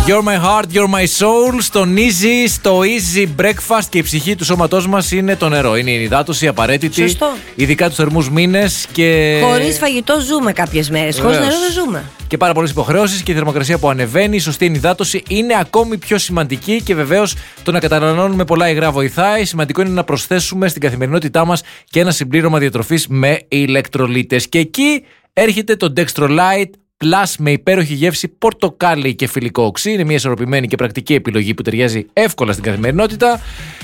You're my heart, you're my soul. Στον easy, στο easy breakfast και η ψυχή του σώματός μας είναι το νερό. Είναι η υδάτωση απαραίτητη. Σωστό. Ειδικά τους θερμούς μήνες και. Χωρίς φαγητό ζούμε κάποιες μέρες. Χωρίς νερό δεν ζούμε. Και πάρα πολλές υποχρεώσεις και η θερμοκρασία που ανεβαίνει. Η σωστή ενυδάτωση είναι ακόμη πιο σημαντική και βεβαίως το να καταναλώνουμε πολλά υγρά βοηθάει. Σημαντικό είναι να προσθέσουμε στην καθημερινότητά μας και ένα συμπλήρωμα διατροφής με ηλεκτρολίτες. Και εκεί έρχεται το Dextrolite Plus με υπέροχη γεύση πορτοκάλι και φιλικό οξύ. Είναι μια ισορροπημένη και πρακτική επιλογή που ταιριάζει εύκολα στην καθημερινότητα.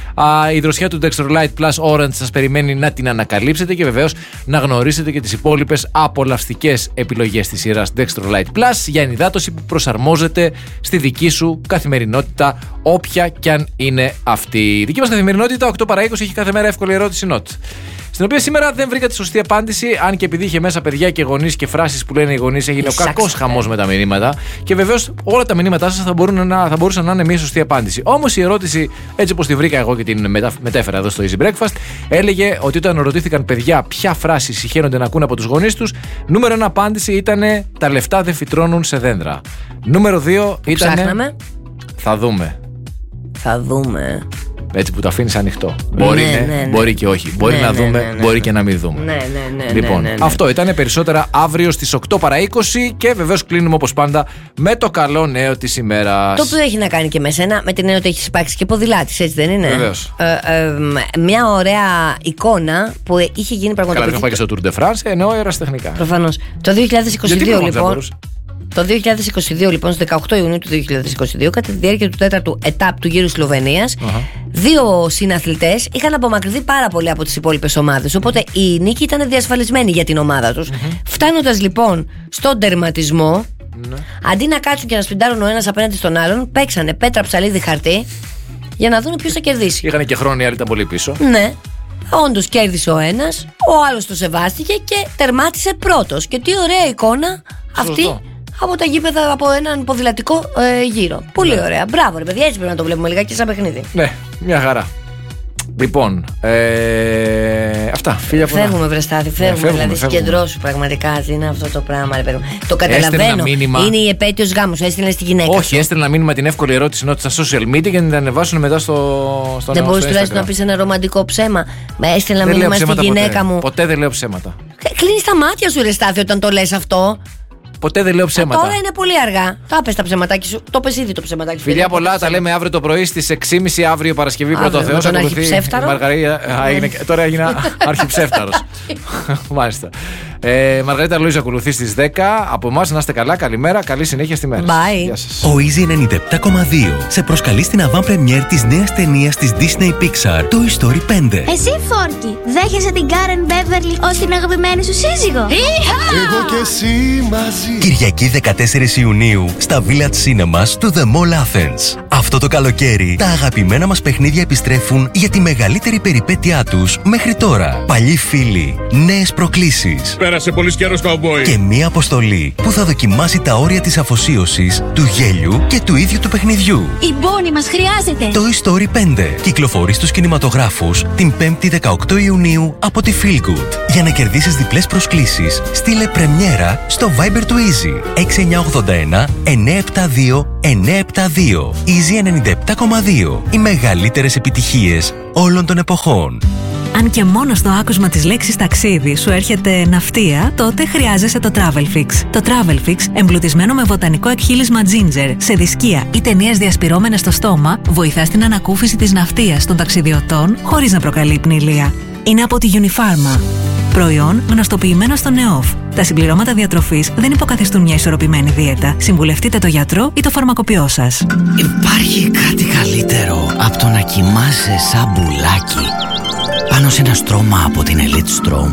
Η δροσιά του Dextrolite Plus Orange σας περιμένει να την ανακαλύψετε και βεβαίως να γνωρίσετε και τις υπόλοιπες απολαυστικές επιλογές της σειράς Dextrolite Plus για ενυδάτωση που προσαρμόζεται στη δική σου καθημερινότητα, όποια κι αν είναι αυτή. Η δική μας καθημερινότητα 8 παρά 20 έχει κάθε μέρα εύκολη ερώτηση Not, στην οποία σήμερα δεν βρήκα τη σωστή απάντηση, αν και επειδή είχε μέσα παιδιά και γονείς και φράσεις που λένε οι γονείς, έγινε ο κακός χαμός με τα μηνύματα. Και βεβαίως όλα τα μηνύματά σας θα μπορούσαν να είναι μια σωστή απάντηση. Όμως η ερώτηση, έτσι όπως τη βρήκα εγώ και την μετέφερα εδώ στο Easy Breakfast, έλεγε ότι όταν ρωτήθηκαν παιδιά ποια φράση συχαίνονται να ακούνε από τους γονείς τους, νούμερο 1 απάντηση ήταν τα λεφτά δεν φυτρώνουν σε δέντρα. Νούμερο 2 ήταν. Ψάχναμε. Θα δούμε. Θα δούμε. Έτσι που το αφήνεις ανοιχτό. Μπορεί, μπορεί και όχι. Μπορεί να δούμε, μπορεί και να μην δούμε. Λοιπόν, αυτό ήταν περισσότερα αύριο στις 8 παρά 20 και βεβαίως κλείνουμε όπως πάντα με το καλό νέο της ημέρας. Το οποίο έχει να κάνει και με σένα, με την έννοια ότι έχεις υπάρξει και ποδηλάτης, έτσι δεν είναι? Βεβαίως. Μια ωραία εικόνα που είχε γίνει πραγματικά. Καλά, είχα πάει και στο Tour de France, εννοώ ερασιτεχνικά. Προφανώς. Το 2022 λοιπόν. Το 2022, λοιπόν, στις 18 Ιουνίου του 2022, κατά τη διάρκεια του 4ου ετάπ του γύρου Σλοβενίας, δύο συναθλητές είχαν απομακρυνθεί πάρα πολύ από τις υπόλοιπες ομάδες. Οπότε η νίκη ήταν διασφαλισμένη για την ομάδα τους. Φτάνοντας λοιπόν στον τερματισμό, αντί να κάτσουν και να σπιντάρουν ο ένας απέναντι στον άλλον, παίξανε πέτρα, ψαλίδι, χαρτί για να δουν ποιος θα κερδίσει. Είχαν και χρόνο, οι άλλοι ήταν πολύ πίσω. Ναι. Όντως κέρδισε ο ένας, ο άλλος το σεβάστηκε και τερμάτισε πρώτος. Και τι ωραία εικόνα αυτή. Από τα γήπεδα, από έναν ποδηλατικό γύρο. Πολύ ωραία. Μπράβο, ρε παιδιά, έτσι πρέπει να το βλέπουμε λιγάκι σαν παιχνίδι. Ναι, μια χαρά. Λοιπόν, αυτά. Φίλια πολλά. Φεύγουμε, Βρεστάθη, φεύγουμε. Δηλαδή, συγκεντρώσου πραγματικά. Τι είναι αυτό το πράγμα, ρε παιδί. Το καταλαβαίνω. Είναι η επέτειος γάμου. Έστειλε στη γυναίκα. Όχι, έστειλε ένα μήνυμα την εύκολη ερώτηση στα social media για να την ανεβάσουν μετά στο Δεν μπορείς τουλάχιστον να πεις ένα ρομαντικό ψέμα? Έστειλε ένα μήνυμα στη γυναίκα μου. Ποτέ δεν λέω ψέματα. Κλείνεις τα μάτια σου, Βρεστάθη, όταν το λες αυτό. Ποτέ δεν λέω ψέματα. Τώρα είναι πολύ αργά. Τα πες τα ψεματάκι σου. Το πες ήδη το ψεματάκι σου. Φιλιά πολλά, τα λέμε αύριο το πρωί στις 6.30 αύριο Παρασκευή πρώτο Θεός. Τον αρχιψεύταρο. Τώρα έγινα αρχιψεύταρος. Μάλιστα. Μαργαρίτα Λούιζα ακολουθεί στις 10. Από εμάς να είστε καλά, καλημέρα, καλή συνέχεια στη μέρα. Bye. Ο Easy 97,2 σε προσκαλεί στην avant-première της νέας ταινίας της Disney Pixar, Toy Story 5. Εσύ, Φόρκι, δέχεσαι την Karen Beverly ως την αγαπημένη σου σύζυγο? Εγώ και εσύ μαζί. Κυριακή 14 Ιουνίου στα Village Cinemas του The Mall Athens. Αυτό το καλοκαίρι τα αγαπημένα μας παιχνίδια επιστρέφουν για τη μεγαλύτερη περιπέτειά τους μέχρι τώρα. Παλιοί φίλοι, νέες προκλήσεις. Πέρασε πολύς καιρός, καουμπόι. Και μία αποστολή που θα δοκιμάσει τα όρια της αφοσίωσης, του γέλιου και του ίδιου του παιχνιδιού. Η Bonnie μας χρειάζεται. Toy Story 5 κυκλοφορεί στους κινηματογράφους την 5η 18 Ιουνίου από τη Feel Good. Για να κερδίσεις διπλές προσκλήσεις, στείλε πρεμιέρα στο Viber του Easy 6981 972 972. Easy 97,2. Οι μεγαλύτερες επιτυχίες όλων των εποχών. Αν και μόνο στο άκουσμα της λέξης ταξίδι σου έρχεται ναυτία, τότε χρειάζεσαι το Travelfix. Το Travelfix, εμπλουτισμένο με βοτανικό εκχύλισμα ginger, σε δισκία ή ταινίες διασπυρώμενες στο στόμα, βοηθά στην ανακούφιση της ναυτίας των ταξιδιωτών χωρίς να προκαλεί πνηλία. Είναι από τη Unifarma. Προϊόν γνωστοποιημένο στο ΝΕΟΦ. Τα συμπληρώματα διατροφής δεν υποκαθιστούν μια ισορροπημένη δίαιτα. Συμβουλευτείτε το γιατρό ή το φαρμακοποιό σας. Υπάρχει κάτι καλύτερο από το να κοιμάσαι σαν μπουλάκι πάνω σε ένα στρώμα από την Elite Strom.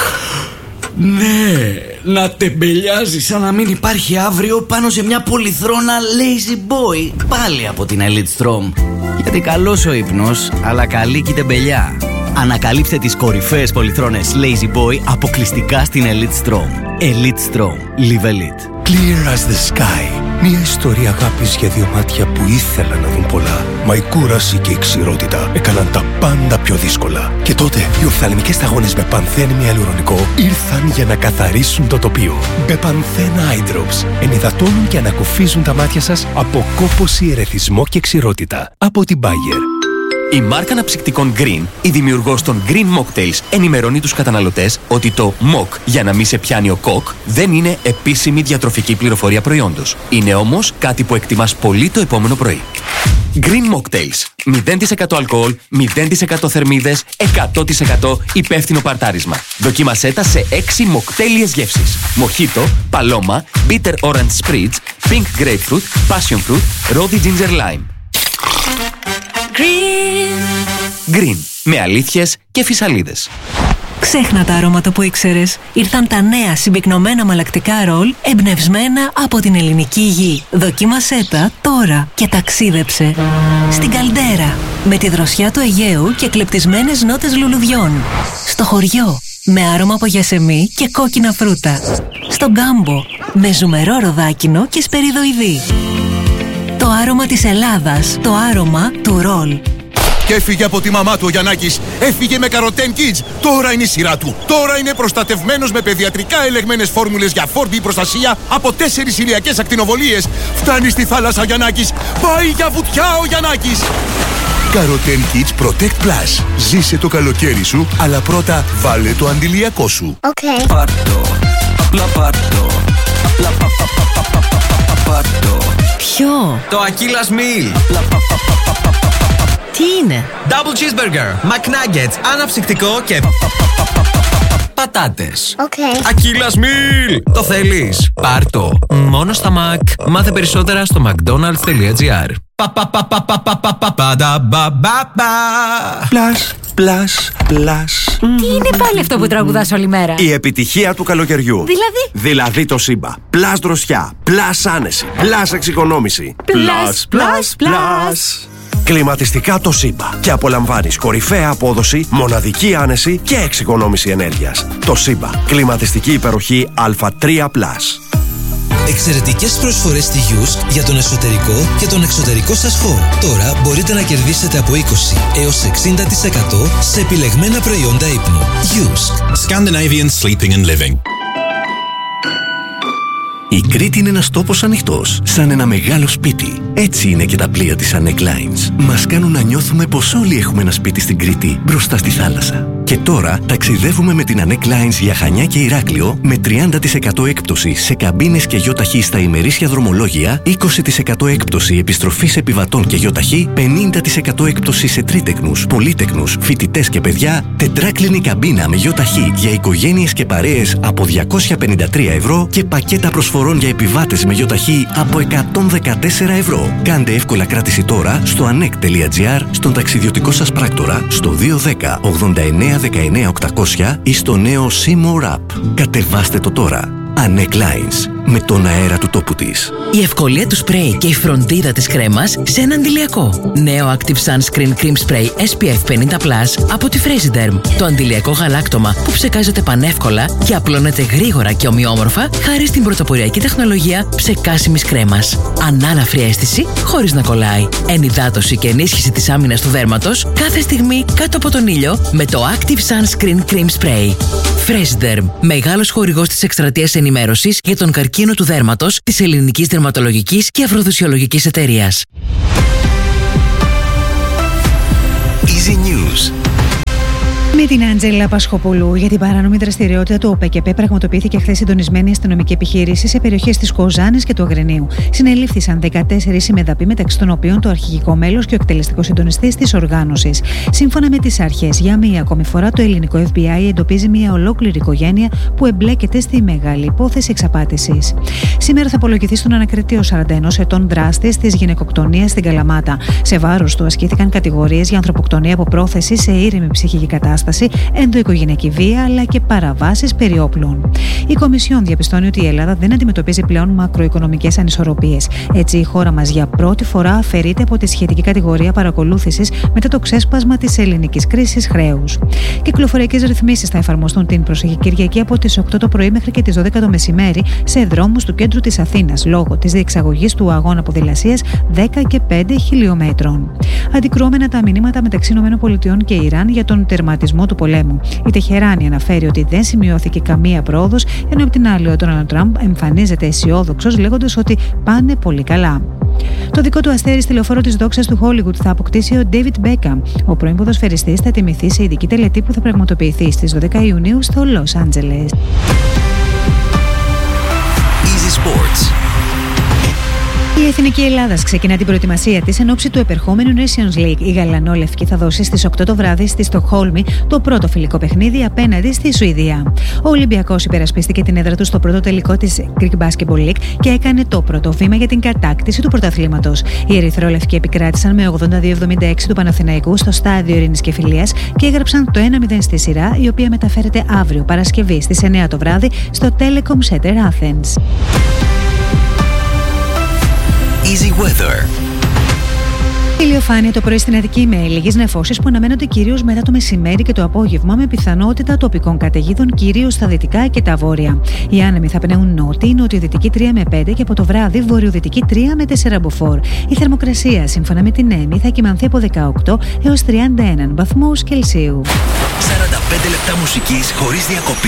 Ναι, να τεμπελιάζει σαν να μην υπάρχει αύριο πάνω σε μια πολυθρόνα Lazy Boy, πάλι από την Elite Strom. Γιατί καλός ο ύπνος, αλλά καλή και η τεμπελιά. Ανακαλύψτε τις κορυφαίες πολυθρόνες Lazy Boy αποκλειστικά στην Elite Strom. Elite Strom. Live Elite. Clear as the sky. Μια ιστορία αγάπης για δύο μάτια που ήθελαν να δουν πολλά. Μα η κούραση και η ξηρότητα έκαναν τα πάντα πιο δύσκολα. Και τότε οι οφθαλμικές σταγόνες Μπεπανθέν Ιαλουρονικό ήρθαν για να καθαρίσουν το τοπίο. Μπεπανθέν Eye Drops ενυδατώνουν και ανακουφίζουν τα μάτια σας από κόπωση, ερεθισμό και ξηρότητα. Από την Bayer. Η μάρκα αναψυκτικών Green, η δημιουργός των Green Mocktails, ενημερώνει τους καταναλωτές ότι το Mock για να μην σε πιάνει ο κοκ δεν είναι επίσημη διατροφική πληροφορία προϊόντος. Είναι όμως κάτι που εκτιμάς πολύ το επόμενο πρωί. Green Mocktails. 0% αλκοόλ, 0% θερμίδες, 100% υπεύθυνο παρτάρισμα. Δοκίμασέ τα σε 6 μοκτέλιες γεύσεις. Μοχίτο, παλώμα, bitter orange spritz, pink grapefruit, passion fruit, rosy ginger lime. Green. Με αλήθειες και φυσαλίδες. Ξέχνα τα αρώματα που ήξερες. Ήρθαν τα νέα συμπυκνωμένα μαλακτικά ρολ εμπνευσμένα από την ελληνική γη. Δοκίμασέ τα τώρα και ταξίδεψε στην Καλντέρα με τη δροσιά του Αιγαίου και κλεπτισμένες νότες λουλουδιών. Στο χωριό με άρωμα από γιασεμί και κόκκινα φρούτα. Στο Γκάμπο με ζουμερό ροδάκινο και σπεριδοειδή. Το άρωμα της Ελλάδας, το άρωμα του ρολ. Και έφυγε από τη μαμά του ο Γιαννάκης. Έφυγε με Καροτέν Kids. Τώρα είναι η σειρά του. Τώρα είναι προστατευμένος με παιδιατρικά ελεγμένες φόρμουλες για φόρτη προστασία από 4 ηλιακές ακτινοβολίες. Φτάνει στη θάλασσα ο Γιαννάκης. Πάει για βουτιά ο Γιαννάκης. Καροτέν Kids Protect Plus. Ζήσε το καλοκαίρι σου, αλλά πρώτα βάλε το αντιλιακό σου. Okay. Πάρτο, απλά πάρτο. Απλά πάρτο. Ποιο? Το Aquila Meal. Τι είναι? Double cheeseburger, McNuggets, αναψυκτικό και πατάτες. Okay. Aquila Meal. Το θέλεις? Πάρ' το. Μόνο στα Mac. Μάθε περισσότερα στο mcdonalds.gr. Πλάς, πλάς, πλάς. Τι είναι πάλι αυτό που τραγουδάς όλη μέρα? Η επιτυχία του καλοκαιριού. Δηλαδή το Σύμπα. Πλάς δροσιά, πλάς άνεση, πλάς εξοικονόμηση. Πλάς. Κλιματιστικά το Σύμπα. Και απολαμβάνεις κορυφαία απόδοση, μοναδική άνεση και εξοικονόμηση ενέργειας. Το Σύμπα. Κλιματιστική υπεροχή Α3+. Εξαιρετικές προσφορές στη Yusk για τον εσωτερικό και τον εξωτερικό σας χώρο. Τώρα μπορείτε να κερδίσετε από 20 έως 60% σε επιλεγμένα προϊόντα ύπνου. Yusk. Scandinavian Sleeping and Living. Η Κρήτη είναι ένας τόπος ανοιχτός, σαν ένα μεγάλο σπίτι. Έτσι είναι και τα πλοία της Anek Lines. Μας κάνουν να νιώθουμε πως όλοι έχουμε ένα σπίτι στην Κρήτη, μπροστά στη θάλασσα. Και τώρα ταξιδεύουμε με την Anek Lines για Χανιά και Ηράκλειο με 30% έκπτωση σε καμπίνες και γιοταχή στα ημερήσια δρομολόγια, 20% έκπτωση επιστροφής επιβατών και γιοταχή, 50% έκπτωση σε τρίτεκνους, πολύτεκνους, φοιτητές και παιδιά, τετράκλινη καμπίνα με γιοταχή για οικογένειες και παρέες από 253 ευρώ και πακέτα προσφορών για επιβάτες με γιοταχή από 114 ευρώ. Κάντε εύκολα κράτηση τώρα στο anek.gr, στον ταξιδιωτικό σας πράκτορα, στο 210 89 19 800 ή στο νέο Seymour App. Κατεβάστε το τώρα. Anek Lines. Με τον αέρα του τόπου της. Η ευκολία του σπρέι και η φροντίδα της κρέμας σε ένα αντιλιακό. Νέο Active Sunscreen Cream Spray SPF 50+ από τη Fresiderm. Το αντιλιακό γαλάκτωμα που ψεκάζεται πανεύκολα και απλώνεται γρήγορα και ομοιόμορφα χάρη στην πρωτοποριακή τεχνολογία ψεκάσιμης κρέμας. Ανάλαφρη αίσθηση χωρίς να κολλάει. Ενυδάτωση και ενίσχυση της άμυνας του δέρματος κάθε στιγμή κάτω από τον ήλιο με το Active Sunscreen Cream Spray. Fresiderm. Μεγάλος χορηγός της εκστρατείας ενημέρωσης για τον καρκίνο του δέρματος της Ελληνικής Δερματολογικής και Αφροδισιολογικής Εταιρείας. Easy News. Με την Άντζελα Πασχοπούλου για την παράνομη δραστηριότητα του ΟΠΕΚΕΠΕ πραγματοποιήθηκε χθες συντονισμένη αστυνομική επιχείρηση σε περιοχές της Κοζάνης και του Αγρινίου. Συνελήφθησαν 14 συμμεταποί, μεταξύ των οποίων το αρχηγικό μέλος και ο εκτελεστικός συντονιστής της οργάνωσης. Σύμφωνα με τις αρχές, για μία ακόμη φορά το ελληνικό FBI εντοπίζει μία ολόκληρη οικογένεια που εμπλέκεται στη μεγάλη υπόθεση εξαπάτησης. Σήμερα θα απολογηθεί στον ανακριτή ο 41 ετών δράστης της γυναικοκτονίας στην Καλαμάτα. Σε βάρος του ασκήθηκαν κατηγορίες για ανθρωποκτονία από πρόθεση σε ήρεμη ψυχική κατάσταση κατάσταση, ενδοοικογενειακή βία αλλά και παραβάσεις περί όπλων. Η Κομισιόν διαπιστώνει ότι η Ελλάδα δεν αντιμετωπίζει πλέον μακροοικονομικές ανισορροπίες. Έτσι, η χώρα μας για πρώτη φορά αφαιρείται από τη σχετική κατηγορία παρακολούθησης μετά το ξέσπασμα της ελληνικής κρίσης χρέους. Κυκλοφοριακές ρυθμίσεις θα εφαρμοστούν την προσεχή Κυριακή από τις 8 το πρωί μέχρι και τις 12 το μεσημέρι σε δρόμους του κέντρου της Αθήνας λόγω της διεξαγωγής του αγώνα ποδηλασίας 10 και 5 χιλιόμετρων. Αντικρουόμενα τα μηνύματα μεταξύ ΗΠΑ και Ιράν για τον τερματισμό του πολέμου. Η Τεχεράνη αναφέρει ότι δεν σημειώθηκε καμία πρόοδος, ενώ από την άλλη ο Ντόναλντ Τραμπ εμφανίζεται αισιόδοξος λέγοντας ότι πάνε πολύ καλά. Το δικό του αστέρι στη λεωφόρο της δόξας του Hollywood θα αποκτήσει ο David Beckham. Ο πρώην ποδοσφαιριστής θα τιμηθεί σε ειδική τελετή που θα πραγματοποιηθεί στις 12 Ιουνίου στο Λος Άντζελες. Easy Sports. Η Εθνική Ελλάδας ξεκινά την προετοιμασία της εν ώψη του επερχόμενου Nations League. Η Γαλανόλευκη θα δώσει στις 8 το βράδυ στη Στοκχόλμη το πρώτο φιλικό παιχνίδι απέναντι στη Σουηδία. Ο Ολυμπιακός υπερασπίστηκε την έδρα του στο πρώτο τελικό της Greek Basketball League και έκανε το πρώτο βήμα για την κατάκτηση του πρωταθλήματος. Οι ερυθρόλευκοι επικράτησαν με 82-76 του Παναθηναϊκού στο στάδιο Ειρήνης και Φιλίας και έγραψαν το 1-0 στη σειρά, η οποία μεταφέρεται αύριο Παρασκευή στις 9 το βράδυ στο Telecom Center Athens. Easy Weather. Ηλιοφάνεια το πρωί στην Αττική με λίγες νεφώσεις που αναμένονται κυρίως μετά το μεσημέρι και το απόγευμα, με πιθανότητα τοπικών καταιγίδων κυρίως στα δυτικά και τα βόρεια. Οι άνεμοι θα πνέουν νοτιοδυτική 3 με 5 και από το βράδυ βορειοδυτική 3 με 4 μποφόρ. Η θερμοκρασία σύμφωνα με την ΕΜΗ θα κυμανθεί από 18 έως 31 βαθμούς Κελσίου. 45 λεπτά μουσικής χωρίς διακοπή.